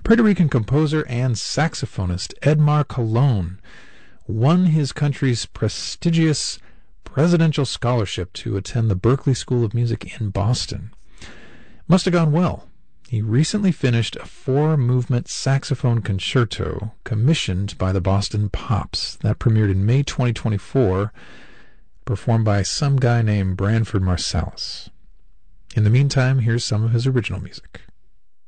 Puerto Rican composer and saxophonist Edmar Colon won his country's prestigious presidential scholarship to attend the Berklee School of Music in Boston. Must have gone well. He recently finished a 4-movement saxophone concerto commissioned by the Boston Pops that premiered in May 2024, performed by some guy named Branford Marsalis. In the meantime, here's some of his original music.